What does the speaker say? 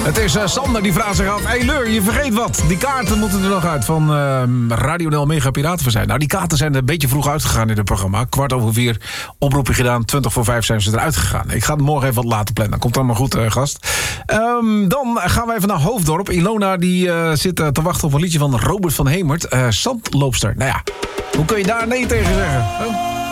Het is Sander die vraagt zich af. Hey Leur, je vergeet wat. Die kaarten moeten er nog uit van Radio Nel Mega Piratenverzijn. Nou, die kaarten zijn een beetje vroeg uitgegaan in het programma. 4:15, oproepje gedaan. 4:20 zijn ze eruit gegaan. Ik ga het morgen even wat later plannen. Dan komt het allemaal goed, gast. Dan gaan we even naar Hoofddorp. Ilona die zit te wachten op een liedje van Robert van Hemert. Zandloopster. Nou ja, hoe kun je daar nee tegen zeggen?